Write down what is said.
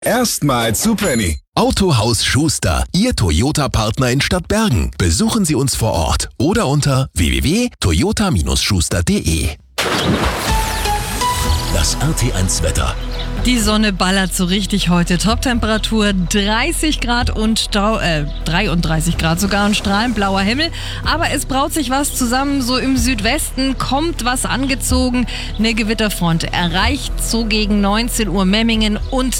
Erstmal zu Penny. Autohaus Schuster, Ihr Toyota-Partner in Stadtbergen. Besuchen Sie uns vor Ort oder unter www.toyota-schuster.de. Das RT1 Wetter. Die Sonne ballert so richtig heute. Toptemperatur 30 Grad und 33 Grad sogar und strahlend blauer Himmel. Aber es braut sich was zusammen. So im Südwesten kommt was angezogen. Eine Gewitterfront erreicht so gegen 19 Uhr Memmingen und